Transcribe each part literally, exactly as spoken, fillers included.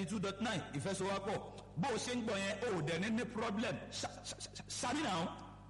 two dot nine ìfẹsowápọ̀ bó o ṣe ń gbọ́ yẹn o ò dẹ̀ ní ní problem ṣáàbì náà.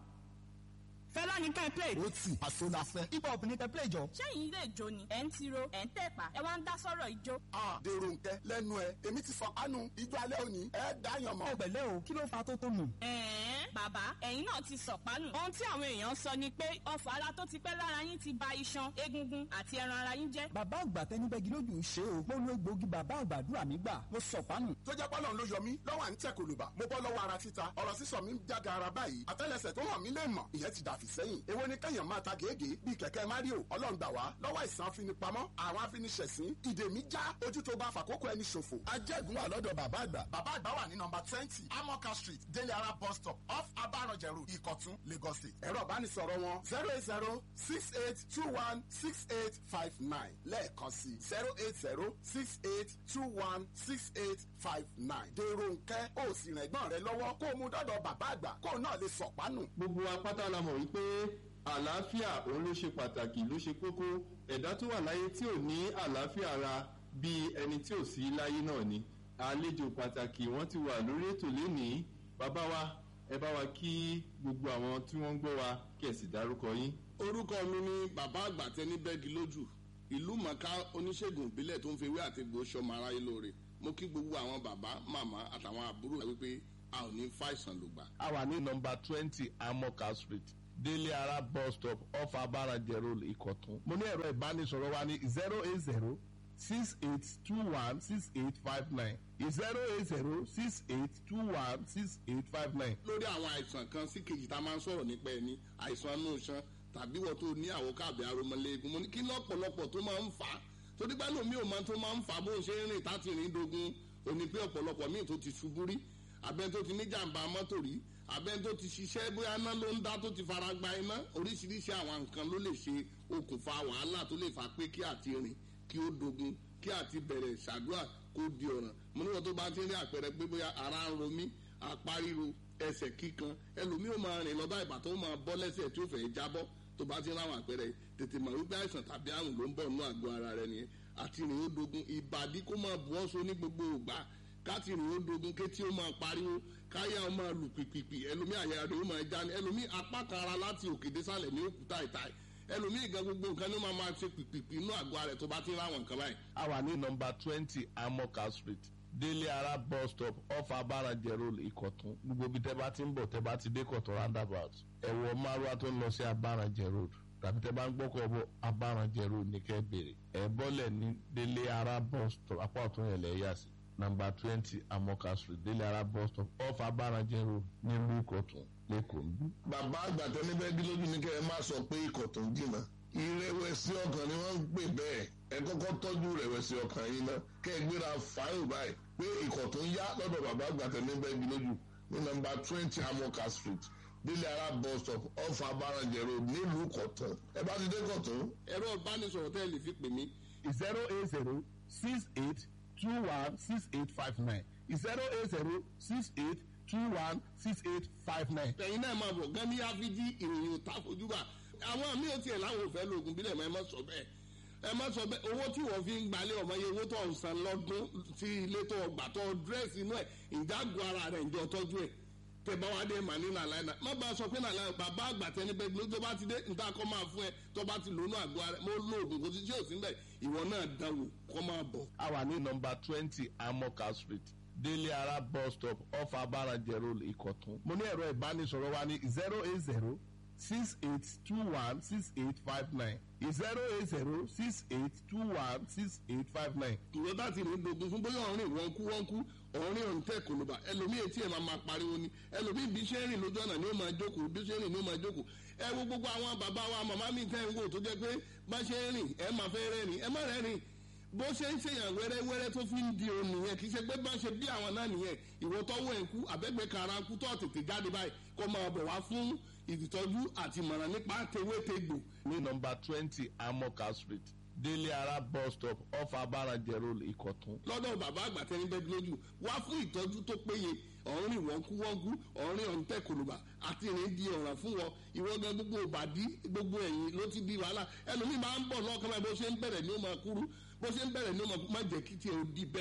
fẹlá ní ká play. ó tì àṣọ la fẹ́. hip hop ní ká play jọ. ṣẹ́yìn ilé ìjó ni ẹ̀ ń tiro ẹ̀ ń tẹ̀pá ẹ wá ń dá sọ̀rọ̀ ìjó. a dèrò nkẹ lẹ́nu ẹ èmi ti sọ kánú ijó alẹ́ òní ẹ dáyàn mọ́. ẹ pẹ̀lẹ́ o kí ló fa tó tó nù. ẹ̀ẹ́n bàbá ẹ̀yin náà ti sọ̀pánù. ohun tí àwọn èèyàn sọ ni pé ọfà ara tó ti pẹ́ lára yín ti ba iṣan egungun àti ẹran ara yín jẹ́. bàbá àgbà tẹnibẹ́gi lójú ń ṣe o. mo lo egbòogi bàbá àgbàdúrà mi gbà mo sọ̀pánù. tó jẹ́ pọ́lọ́n ló yọ mí lọ́wọ́ à ń tẹ̀ kòlùbà mo bọ́ lọ́wọ́ ara títa ọ̀rọ̀ sísọ mi ń jága ara báyìí àtẹ́lẹsẹ̀ tó hàn mí lè mọ̀ ìyẹn ti dàfí sẹ́yìn èwo ni kẹ́yàn máa ta gègé bíi kẹ̀kẹ́ mario ọlọ́run gbà wá lọ́wọ́ ìsàn afinipamọ́ àwọn afiniṣẹ̀sín ìdè mi já ojú tó bá fàkókò ẹni ṣòfò. ajẹ́gun wà lọ́dọ̀ bàbá àgbà. bàbá àgbà wà ní nọmba twenty amoka street délé ara bus stop off abaranjẹ road ìkọ̀tún lagos state. ẹ̀rọ ìbánisọ̀rọ̀ wọn zero eight zero six eight two one six eight five nine lẹ́ẹ̀kan sí zero eight zero six eight two one six eight five nine. dèrò nkẹ́ ó sì rìn ẹ̀gbọ́n rẹ lọ́wọ́ kó o mú dọ́dọ̀ bàbá àgbà kó o náà lè sọ̀pánù. gbogbo apáta la mọ̀ wípé àlàáfíà òun ló ṣe pàtàkì ló ṣe kókó ẹ̀dá tó wà láyé tí ò ní àlàáfíà ara bíi ẹni tí ò sí láyé náà ni àlejò pàtàkì wọ́n ti wà lórí ètò lénìí bàbá wa ẹ bá wa kí gbogbo àwọn tí wọ́n ń gbọ́ wa kí ẹ sì dárúkọ yín. orúkọ mi ni bàbá àgbà tẹni bẹ́ẹ̀gì lójú ìlú mọ̀ká oníṣègùn ìbílẹ̀ tó ń fi ewé àti egbò ṣọmọ aráyé lóore mo kí gbogbo àwọn bàbá màmá àtàwọn àbúrò wípé a ò ní fàìsàn lògbà. a wà ní nọmba twenty amoka street délé ara bus stop off abaranjẹ road ìkọ̀tún. mo ní ẹ̀rọ ìbánisọ̀rọ̀ wa ní zero eight zero six eight two one six eight five nine zero eight zero six eight two one six eight five nine. lórí àwọn àìsàn kan sí kejì tá a máa ń sọ̀rọ̀ nípa ẹni àìsàn inú iṣan tàbí wọ́n tó ní àwòká àbí aromọléegun mo ní kí lọ́pọ̀lọpọ̀ tó máa ń fà á torí pé lómi ò máa tó máa ń fà á bó ń ṣe ń rìn táti rìn dogun òní pé ọ̀pọ̀lọpọ̀ míì tó ti ṣubú rí abẹ́ni tó ti ní jàǹbá mọ́tò rí abẹ́ni tó ti ṣiṣẹ́ bóyá iná ló ń dá tó ti fara gba iná oríṣiríṣi àwọn nǹkan ló lè ṣe okùnfà wàhálà tó lè fà pé kí àti rìn kí ó dogun kí àti bẹ̀rẹ̀ ṣàdúrà kó di ọ̀ràn mo níwọ̀n tó bá ti rí àpẹẹrẹ pé bóyá ara ń ro mí apá ríro ẹsẹ̀ kíkan ẹlòmíì ó máa rìn lọ́ba ìbà tó máa bọ́ lẹ́sẹ̀ tí ó fẹ́ jábọ́ tó bá ti ráwọn àpẹẹrẹ tètè mọ̀ wípé àìsàn tàbí àrùn ló ń bọ̀ nínú àgọ́ ara rẹ nìyẹn àti rìn ó dogun ìbàdí kó máa bu ọ́ so ní gbogbo ògbà káti rìn ó dogun kétí ó máa pariwo káyà ó máa lù pìpìpì ẹlòmíì àyà rẹ̀ ó máa já ní ẹlòmíì apá kan ara láti òkè désàlẹ̀ ní òkúta ìta ẹlòmíì gan gbogbo nǹkan ní ó máa máa ṣe pìpìpì inú àgọ́ ara rẹ̀ tó bá ti ráwọn nǹkan báyìí. a wà ní nọmba twenty amoka street délé ara bus stop off abaranjẹ road ìkọ̀tún gbogbo ibi tẹ́ bá ti ń bọ̀ tẹ́ bá ti dé kọ̀tún roundabout ẹ̀wọ̀ márùwá tó ń lọ sí abaranjẹ road tàbí tẹ́ bá ń gbọ́kọ̀ bọ̀ abaranjẹ road ní kẹ́ bèrè ẹ̀ bọ́lẹ̀ ní délé ara bus stop apá ọ̀tún yẹn lẹ̀ yà sí number twenty amoka street délé ara bus stop off abaranjẹ road nílùú ìkọ̀tún lẹ́kọ̀ọ́ ń bí. bàbá àgbà tẹ́lẹ̀ bẹ́ẹ̀ bí lójú ní kẹ́ ẹ má sọ pé ìkọ̀tún jìnnà ìrẹ̀wẹ̀sì ọkàn ni wọ́n ń pè bẹ́ẹ̀ ẹ kọ́kọ́ tọ́jú ìrẹ̀wẹ̀sì ọkàn yín náà kẹ́ ẹ gbéra fáìlì báyìí pé ìkọ̀tún yá lọ́dọ̀ bàbá àgbà tẹ́lẹ̀ bẹ́ẹ̀ bí lójú ní number twenty amoka street délé ara bus stop off abaranjẹ road nílùú ìkọ̀tún ẹ bá ti dé ìkọ̀tún. ẹ̀rọ ìbánisọ̀rọ̀ tẹ́ ẹ lè fi pè mí. zero eight zero six eight two one six eight five nine zero eight zero six eight two one six eight five nine. ẹ̀yin náà máa bọ̀ gan ní áfíjí ìròyìn òtá fojúbà àwọn míì ò tiẹ̀ láwọn òfẹ́ lóògùn bílẹ̀ mọ́ ẹ má sọ bẹ́ẹ̀ ẹ má sọ bẹ́ẹ̀ owó tí wọ́n fi ń gbalẹ̀ ọmọ yẹn owó tó ń san lọ́dún sí ilé tó gbà tó dírẹ́sì inú ẹ̀ ìjágun ara rẹ̀ ǹjọ́ tọ́jú ẹ̀ tẹ bá wá dé mà ní nàlàyé náà má bá a sọ pé nàlàyé bàbá àgbà tẹni bẹ́ẹ̀ ló tó bá ti dé níta kọ́ máa fún ẹ tó bá ti lónú àgọ́ ara mo lo oògùn kò sí tí ò sí bẹ́ẹ̀ ìwọ náà dánwò kọ́ máa bọ̀. a wà ní nọmba twenty amoka street délé ara bus stop off abaranjẹ road ìkọ̀tún. mo ní ẹ̀rọ ìbánisọ̀rọ̀ wa ní zero eight zero six eight two one six eight five nine zero eight zero six eight two one six eight five nine. ìwọ bá ti rìn dogun fún bóyá ọ̀rìn wọ́n kú wọ́n kú ọ̀rìn ọ̀ǹtẹ̀ kòlóbà ẹlòmíì etí ẹ̀ máa máa pariwo ni ẹlòmíì bí ṣe ń rìn lójú ọ̀nà ni ó máa jókòó bí ṣe ń rìn ni ó máa jókòó ẹ wo gbogbo àwọn bàbá wa màmá mi tẹ́ ń wò tó jẹ́ pé bá ṣe ń rìn ẹ máa fẹ́ rẹ́rìn ẹ má rẹ́rìn bó ṣe ń ṣèyàn wẹ́rẹ́wẹ́rẹ́ tó fi ń di òun nìyẹn kì í ṣe pé bá ṣe bí àwọn náà nìyẹn ìwọ tọ́wọ́ ẹ̀ ń kú àbẹ́gbẹ́ kara kú tó tètè jáde báyìí kó máa bọ̀ wá fún ìtọ́jú àti ìmọ̀ràn nípa tewétegbò. ní nọmba twenty amoka street délé ara bus stop off abaranjẹ road ìkọ̀tún. lọ́dọ̀ bàbá àgbà tẹ́ni bẹ́ẹ̀ lójú wá fún ìtọ́jú tó péye ọ̀rìn wọ́nkúwọ́nkú ọ̀rìn ọ̀ǹtẹ̀ kòlùbà àti ìrìn di ọ̀ràn fún wọn ìwọ gan gbogbo òbàdí gbogbo ẹ̀yìn ló ti di wàhálà ẹlòmíì máa ń bọ̀ lọ́kàn báyìí bó ṣe ń bẹ̀rẹ̀ ni ó máa kúrú bó ṣe ń bẹ̀rẹ̀ ni ó máa má jẹ́ kí tiẹ̀ ó di bẹ́ẹ̀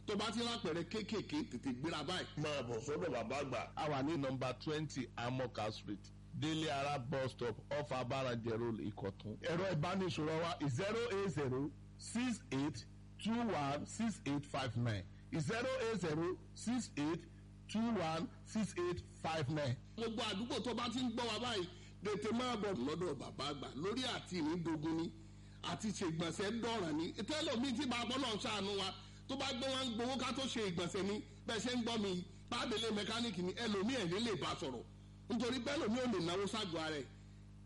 tó bá ti lápẹ̀rẹ̀ kéékèèké tètè gbéra báyìí. máa bọ̀ sọ́dọ̀ bàbá àgbà. a wà ní nọmba twenty amoka street délé ara bus stop off abarajẹ road ìkọ̀tún. ẹ̀rọ ìbánisọ̀rọ̀ wa zero eight zero six eight two one six eight five nine zero eight zero six eight two one six eight five nine. gbogbo àdúgbò tó bá ti ń gbọ́ wa báyìí tètè máa bọ̀ lọ́dọ̀ bàbá àgbà lórí àti ìrìndògún ni àti ṣègbọ̀nsẹ̀ dọ̀ràn ni tẹ́lọ̀mí tí bàbá náà ṣàánú wa tó bá gbé wọn gbowó ká tó ṣe ìgbọ̀nsẹ̀ ni bẹ́ẹ̀ ṣe ń gbọ́ mi pàdélé mẹkáníìkì ni ẹlòmíì ẹ̀ ní lè bá sọ̀rọ̀ nítorí bẹ́ẹ̀ lòmíì ò lè náwó ságọ́ ara ẹ̀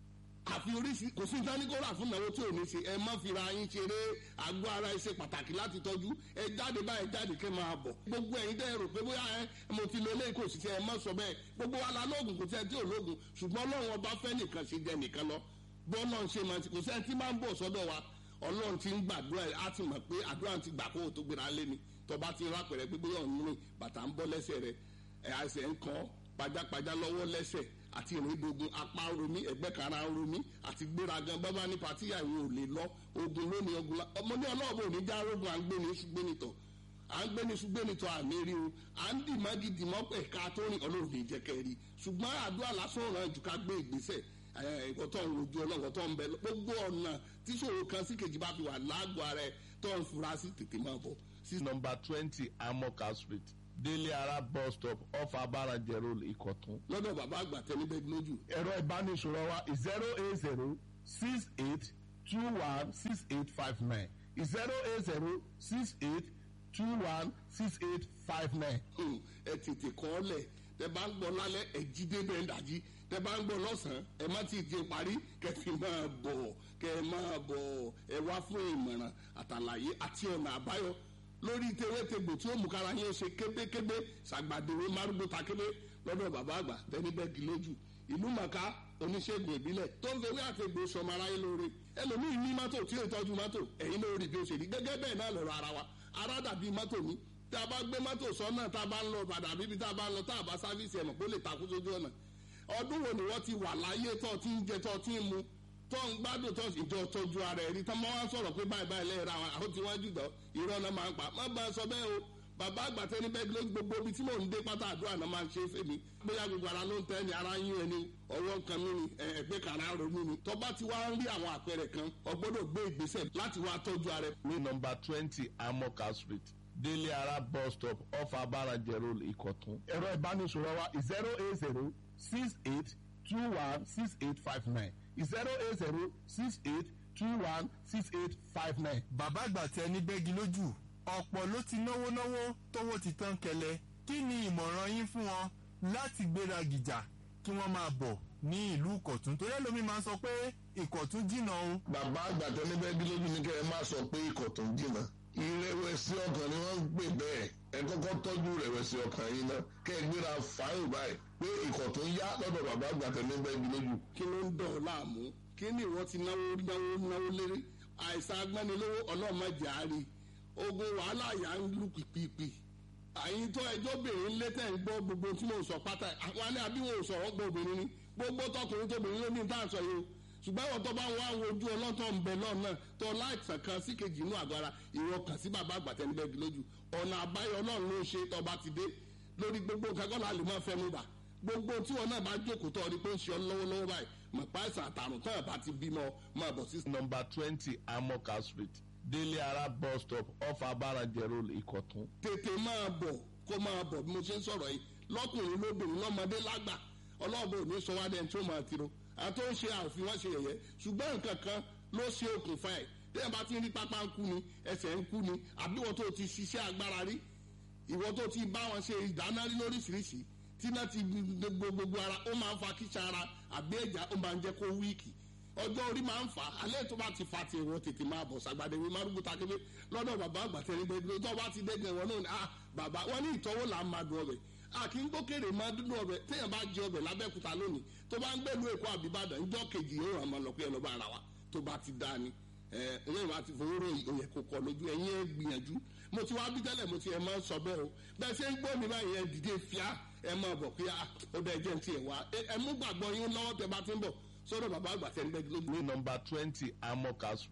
àfi oríṣi kò sí ìdánikọ́ra fún náwó tí ò ní ṣe ẹ má fira yín ṣeré àgọ́ ara ẹ ṣe pàtàkì láti tọ́jú ẹ jáde báyìí jáde kẹ́ máa bọ̀ gbogbo ẹ̀yin dẹ́ rò pé bóyá ẹ mo ti lo eléyìí kò sì ṣe ẹ má sọ bẹ́ẹ̀ gbogbo wa la lóògùn kò sẹ́ni tí ò lóògùn ṣùgbọ́n ọlọ́run ọba fẹ́ nìkan ṣe jẹ nìkan lọ bọ́ náà ṣe máa ti kò sẹ́ni tí máa ń bọ̀ sọ́dọ̀ wa ọlọ́run ti ń gbàdúrà ẹ̀ á ti mọ̀ pé àdúrà ti gbà kó o tó gbéra lé ni tọba ti rápẹ̀rẹ̀ pé bóyá òun rìn bàtà ń bọ́ lẹ́sẹ̀ rẹ̀ ẹ̀ àìsàn ń kàn pajápajá lọ́wọ́ lẹ́sẹ̀ àti ìrìndògùn apá romi ẹ̀gbẹ́ kara romi àti gbéragan bábá ní patíyà ìwé ò lè lọ ogun lónìí ogun la ọmọ ní ọlọ́ọ̀bù òní já rogun à ń gbé ní ṣùgbẹ́nitọ̀ à ń gbé ní ṣùgbẹ́nitọ̀ àmì rí o à ń dì mọ́gì dì mọ́ ẹ̀ka tó rìn ọlọ́run ní jẹ́kẹ́ rí ṣùgbọ́n àdúrà lásán ràn jù ká gbé ìgbésẹ̀ ẹ̀kọ́ tó ń rojú ọlọ́run tó ń bẹ gbogbo ọ̀nà tíṣòro kan sí kejì bá fi wà lágọ̀ọ́ ara ẹ̀ tó ń fura sí tètè máa bọ̀. sí nọmba twenty amoka street délé ara bus stop off abarajẹ road ìkọ̀tún. lọ́dọ̀ bàbá àgbà tẹ́lẹ̀ bẹ́ẹ̀ lójú. ẹ̀rọ ìbánisọ̀rọ̀ wa zero eight zero six eight two one six eight five nine zero eight zero six eight two one six eight five nine. ẹ tètè kọ́ ọ lẹ̀ tẹ bá ń gbọ́ lálẹ́ ẹ jí débẹ̀ ń dàjí tẹ bá ń gbọ́ lọ́sàn-án ẹ má ti di parí kẹ fi máa bọ̀ kẹ máa bọ̀ ẹ wá fún ìmọ̀ràn àtàlàyé àti ọ̀nà àbáyọ lórí tewétegbò tí ó mú kára yín ṣe kébékébé ṣàgbàdéwé márùgbó takébé lọ́dọ̀ bàbá àgbà tẹ́ni bẹ́ẹ̀gì lójú ìlú màkà oníṣègùn ìbílẹ̀ tó ń fewé àtẹ̀gbò sọmọ aráyé lóore ẹlòmíì ní mọ́tò tí ó tọ́jú mọ́tò ẹ̀yin lórí bí ó ṣe rí gẹ́gẹ́ bẹ́ẹ̀ náà lọ́rọ̀ ara wa ara dàbí mọ́tò ní tá a bá gbé mọ́tò sọ́nà tá a bá ń lọ padà bíbi tá a bá ń lọ tá a bá sáfíìsì ẹ̀mọ̀ pé ó lè takú sójú ọ̀nà ọdún wo ni wọ́n ti wà láyé tó ti ń jẹ tó ti ń mu tó ń gbádùn tó ìjọ tọ́jú ara ẹ̀rí tó máa ń sọ̀rọ̀ pé báyìí báyìí lẹ́yìn ra wọn àwọn tí wọ́n jù dán irọ́ náà máa ń pa má bá a sọ bẹ́ẹ̀ o bàbá àgbà tẹ́ni bẹ́ẹ̀ ló gbogbo ibi tí mò ń dé pátá àdúrà náà máa ń ṣe fèmí bóyá gbogbo ara ló ń tẹ́ ni ara yín ẹni ọwọ́ kan mí ni ẹgbẹ́ kan ara ronú ni tó bá ti wá ń rí àwọn àpẹẹrẹ kan o gbọ́dọ̀ gbé ìgbésẹ̀ láti wá tọ́jú ara ẹ̀. ní nọmba twenty amoka street délé ara bus stop off abarajẹ road ìkọ̀tún. ẹ̀rọ ìbánisọ̀rọ̀ wa zero eight zero six eight two one six eight five nine zero eight zero six eight two one six eight five nine. bàbá àgbà tẹ ní bẹ́gi lójú ọ̀pọ̀ ló ti náwó náwó tówó ti tán kẹlẹ̀ kí ni ìmọ̀ràn yín fún wọn láti gbéra gìjà kí wọ́n máa bọ̀ ní ìlú ìkọ̀tún torí ẹlòmíín máa ń sọ pé ìkọ̀tún jìnnà o. bàbá àgbà tẹ ní bẹ́gi lójú ni kẹ́ ẹ má sọ pé ìkọ̀tún jìnnà ìrẹ̀wẹ̀sì ọkàn ni wọ́n ń pè bẹ́ẹ̀ ẹ kọ́kọ́ tọ́jú ìrẹ̀wẹ̀sì ọkàn yín náà kẹ́ ẹ gbéra fáyọ̀ báyìí pé ìkọ̀tún yá lọ́dọ̀ bàbá àgbà tẹ ní bẹ́gi lójú. kí ló ń dọ̀ ọ́ láàmú kí ni ìwọ ti náwó náwó náwó léré àìsàn agbánilówó ọlọ́mọdé àárí ogun wàhálà yà ń lù pìpìpì àyìn tó ẹjọ́ bèrè létẹ̀ ń gbọ́ gbogbo tí mo sọ pátá àwọn alẹ́ àbí wọn ò sọ̀rọ̀ gbọ́ obìnrin ni gbogbo tọkùnrin tóbìnrin ló ní tá à ń sọ yìí o ṣùgbọ́n ìwọ tó bá ń wá ojú ọlọ́tọ̀ ń bẹ lọ́nà tó láìsàn kan sí kejì inú àgọ́ ara ìwọ kàn sí bàbá àgbàtẹ́ níbẹ̀ lójú ọ̀nà àbáyọ náà ló ń ṣe tó bá ti dé lórí gbogbo nǹkan kọ́ la lè máa fẹ́ mú bà gbogbo tí wọn náà bá jókòó tó ọdí pé ń ṣe ọ lọ́wọ́lọ́wọ́ báyìí mọ̀ pa ẹ̀sán àtàrùn tó ẹ̀ bá ti bímọ máa bọ̀ sí. nọmba twenty amoka street délé ara bus stop off abarajẹ road ìkọ̀tún. tètè máa bọ̀ kó máa bọ̀ bí mo ṣe ń sọ̀rọ̀ yìí lọ́kùnrin lóbìnrin lọ́mọdé lágbà ọlọ́ọ̀bẹ ò ní sọ wá dẹ́n tí ó máa tiro àti ó ń ṣe àfihàn wọn ṣe yẹ̀yẹ́ ṣùgbọ́n nǹkan kan ló ṣe okùnfà ẹ̀ tẹ́yìn bá ti rí pápá ń kú ni ẹsẹ̀ ń kú ni àbí ìwọ tó ti ṣiṣẹ́ agbára rí ìwọ tó ti bá wọn ṣe ìdáná rí lóríṣiríṣi tí náà ti gbogbo ara ó máa ń fa kíṣà ara àbí ẹ̀já ó máa ń jẹ́ kó wíìkì ọjọ́ orí máa ń fà á alẹ́ tó bá ti fa ti ìwọ tètè máa bọ̀ sàgbàdéwé márùgbó takébé lọ́dọ̀ bàbá àgbàtẹ́ ní gbẹgbẹ tó bá ti dẹ́gbẹ̀ wọn náà ni ah bàbá wọn ní ìtọ́wò là ń máa dùn ọbẹ̀ àkí ń gbókèrè máa dúdú ọbẹ̀ téèyàn bá jẹ ọbẹ̀ lábẹ́kúta lónìí tó bá ń gbẹ̀lú èkó àbíbàdàn ńjọ́ kejì yóò ràn máa lọ pé ẹ lọ́ bá ara wa tó bá ti dá ni ẹ ẹ ìwà ti fowó rò òyẹ kò kọ lójú ẹ̀yin ẹ gbìyànjú mo ti wá bí tẹ́lẹ̀ mo ti ẹ máa ń sọ bẹ́ẹ̀ o bẹ́ẹ̀ ṣe ń gbọ́ mi báyìí ẹ dìde fíà ẹ máa bọ̀ pé ó dẹ̀ jẹ́ ti ẹ̀ wá ẹ mú gbàgbọ́ yín lọ́wọ́ tẹ bá ti ń bọ̀ sọ́dọ̀ bàbá àgbà tẹ́ ń bẹ́ẹ̀ lójú. ní nọmba twenty amoka street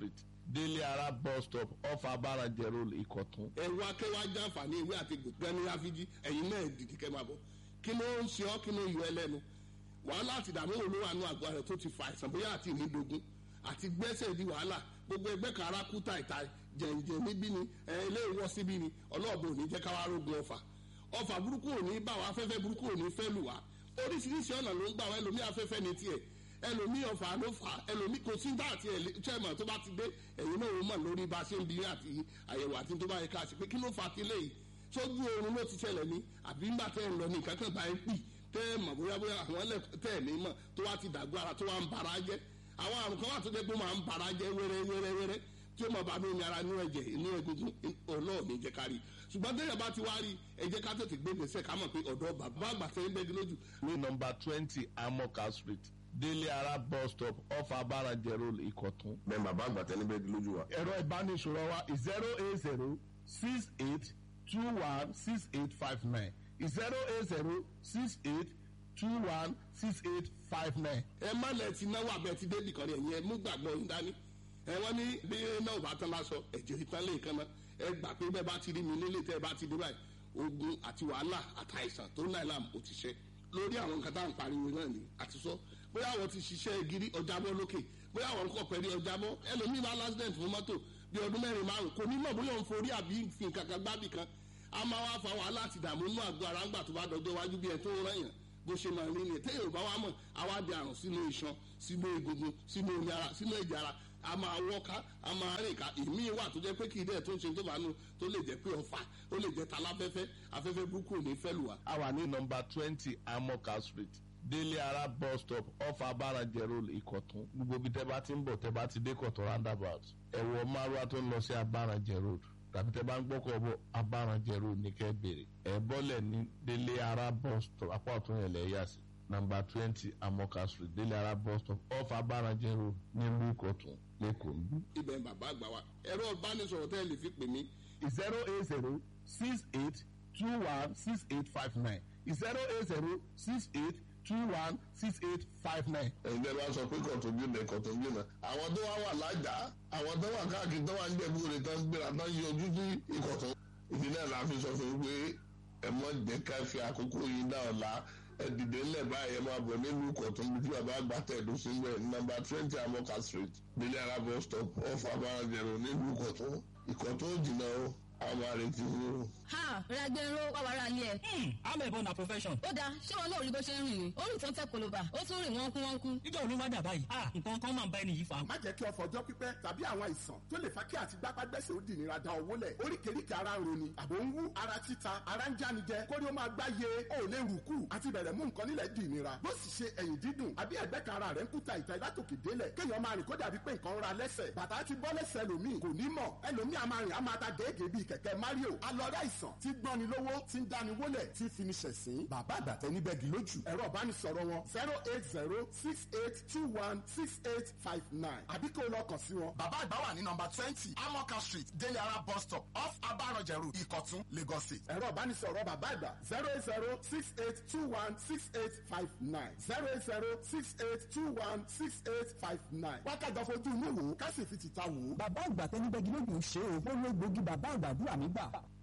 délé ara bus stop off abarajẹ road ìkọ̀tún. ẹ wá kẹwàá jàǹfààní ìwé àti gbẹ̀gbẹ́ ní àfijì ẹ̀yin náà dìde kẹ́ máa bọ̀ kí ló ń ṣe ọ́ kí ló ń yọ ẹlẹ́nu wàhálà àti ìdààmú olówó àánú àgọ́ rẹ̀ tó ti fa àìsàn bóyá àti ìnídogun àti gbẹ́sẹ̀ di wàhálà gbogbo ẹgbẹ́ kan ara kú tàìtà jẹ̀ǹjẹ̀ níbí ni ilé ìwọ́ síbí ni ọlọ́ọ̀bù ò ní jẹ́ káwá rógun ọ̀fà ọ̀fà burúkú ò ní bá wa afẹ́fẹ́ burúkú ò ní fẹ́ lù wá oríṣiríṣi ọ̀nà ló ń gbà wá ẹlòmí afẹ́fẹ́ ní tiẹ̀ ẹlòmí ọ̀fà ló fà ẹlòmí kò sí dáàtì chairman tó bá ti dé ẹ̀yin náà ó mọ̀ lórí bá a ṣe ń bi àti àyẹ̀wò àti tó bá yẹ ká ṣe pé kí ló fà á ti léyìí sójú oorun ló ti ṣẹlẹ̀ ní àbí ńgbà tẹ́ ẹ̀ ń lọ ní nǹkan kan bá ẹ pì tẹ́ ẹ mọ̀ bóyá bóyá àwọn ẹlẹ́ tẹ́ ẹ̀ ní mọ̀ tó wá ti dàgbọ́ ara tó wá ń bara jẹ́ àwọn àrùn kan wà tó jẹ́ pé máa ń bara jẹ́ wẹ́rẹ́ wẹ́rẹ́ wẹ́rẹ́ tí ó mọ̀ bá mi ní ara inú ẹ̀jẹ̀ inú egungun ọlọ́ọ̀ni jẹ́ ká rí ṣùgbọ́n tẹ́yẹ̀ bá ti wá rí ẹ jẹ́ ká tètè gbé gbèsè ká mọ̀ pé ọ̀dọ́ bàbá àgbà tẹ́ ń bẹ́ẹ̀ lójú. ní nọ́mbà twenty amoka street délé ara bus stop off abarajẹ road ìkọ̀tún. bẹ́ẹ̀ bàbá àgbà tẹ́ ní bẹ́ẹ̀ lójú wa. ẹ̀rọ ìbánisọ̀rọ̀ wa zero eight zero six eight two one six eight five nine zero eight zero six eight two one six eight five nine. ẹ má lẹ ti náwó abẹ ti dé nìkan rẹ yẹn mú gbàgbọ́ yín dání ẹ wọ́n ní bí náà bá tán lásọ ẹ̀jẹ̀ ìtàn lè kan náà ẹ gbà pé bẹ́ẹ̀ bá ti rí mi nílé tẹ́ ẹ bá ti dé báyìí ogun àti wàhálà àtàìsàn tó náà làm ó ti ṣe lórí àwọn nǹkan tá à ń pariwo náà ni àti sọ bóyá àwọn ti ṣiṣẹ́ gírí ọjàbọ́ lókè bóyá àwọn kọ̀ pẹ̀lú ọjàbọ́ ẹlòmíì bá lásìdẹ̀ǹt fún mọ́tò bí ọdún mẹ́rin márùn kò ní mọ̀ bóyá òun forí àbí fi nǹkan kan gbábì kan a máa wá fa wàhálà àti ìdààmú inú àgọ́ ara ńgbà tó bá dọjọ́ iwájú bí ẹ tó rán yàn bó ṣe máa rí ni téèyàn bá wá mọ̀ àwa di àrùn sínú iṣan sínú egungun sínú omi ara sínú ẹ̀jẹ̀ ara a máa wọ́ká a máa rìn ká ìmí wà tó jẹ́ pé kì í dẹ̀ tó ń ṣe tó bá nù tó lè jẹ́ pé ọ̀fà ó lè jẹ́ taláfẹ́fẹ́ afẹ́fẹ́ burúkú ò ní fẹ́ lù wá. a wà ní nọ́mbà twenty amoka street délé ara bus stop off abarajẹ road ìkọ̀tún gbogbo ibi tẹ́ bá ti ń bọ̀ tẹ́ bá ti dé kọ̀tún roundabout ẹ̀wọ̀ márùwá tó ń lọ sí abarajẹ road tàbí tẹ́ bá ń gbọ́kọ̀ bọ̀ abarajẹ road ní kẹ́ bèrè ẹ̀ bọ́lẹ̀ ní délé ara bus stop apá ọ̀tún yẹn lẹ̀ yà sí nọ́mbà twenty amoka street délé ara bus stop off abarajẹ road nílùú ìkọ̀tún lẹ́kọ̀ọ́ nbí. ibẹ̀ bàbá àgbà wa ẹ̀rọ ìbánisọ̀rọ̀ tẹ́ ẹ lè fi pè mí. zero eight zero six eight two one six eight five nine zero eight zero six eight two one six eight five nine. ẹ̀yin tẹ́ bá sọ pé kọ̀tún jìnnà kọ̀tún jìnnà àwọn tó wá wà lájà àwọn tó wà káàkiri tó wà ń jẹ̀bú rẹ̀ tó ń gbéra tó ń yọjú sí ìkọ̀tún ìdílé la fi sọ fún pé ẹ mọ̀ jẹ́ ká fi àkókò yìí dá ọ̀la ẹ dìde ńlẹ̀ báyìí ẹ máa bọ̀ nílùú kọ̀tún bí bàbá àgbà tẹ̀dó sí bẹ́ẹ̀ nọ́mbà twenty amoka street délé ara bus stop off abarajẹ road nílùú kọ̀tún ìkọ̀tún jìnnà o àwọn àrètí o. ha ragbero wàwàrà ilé ẹ. amẹ̀bọ na profession. ó dáa ṣé wọn náà rí bó ṣe ń rìn ni ó rìn tó ń tẹ koloba ó tún rìn wọ́n kú wọ́n kú. níjọ́ olú wá dà báyìí ah nǹkan kan máa ń bá ẹni yìí fa. má jẹ́ kí ọ̀fọ̀ ọjọ́ pípẹ́ tàbí àwọn àìsàn tó lè fa kí àti gbápágbẹ́sẹ̀ ó dìnira da owó lẹ̀ oríkèéríkèé ara ń roni àbò ń wú ara títa ara ń jánijẹ kórí ó máa gbáyé ó lè rùkú àti bẹ̀rẹ̀ mú nǹkan nílẹ̀ dìnira bó sì ṣe ẹ̀yìn dídùn àbí ẹ̀gbẹ́ kan ara rẹ̀ ń kúta ìta ìlátòkè délẹ̀ kéèyàn máa rìn kó dàbí pé nǹkan ń ra lẹ́sẹ̀ bàtà ti bọ́ lẹ́sẹ̀ lòmíì kò ní mọ̀ ẹlòmíì a máa rìn a máa ta gèégèé bíi kẹ̀kẹ́ Mario alọ́rẹ́ àìsàn tí gbọ́ni lówó tí ń dáni wólẹ̀ tí fi ní ṣẹ̀sín bàbá àgbàtẹ́ níbẹ̀ gì lójú ẹ̀rọ ìbánisọ̀rọ̀ wọn zero eight zero six eight two one six eight five nine àbí kó lọ kàn sí wọn. bàbá àgbà wà ní nọ́mbà twenty amoka street délé ara bus stop off abarajẹ road ìkọ̀tún Lagos State. ẹ̀rọ ìbánisọ̀rọ̀ bàbá àgbà zero eight zero six eight two one six eight five nine zero eight zero six eight two one six eight five nine. wákàtí ọ̀fojú inú wò ó ká sì fi tìta wò ó. bàbá àgbà tẹnibẹ́gi lóògùn ṣe o ó ló gbòógì bàbá àgbàdúrà mi gbà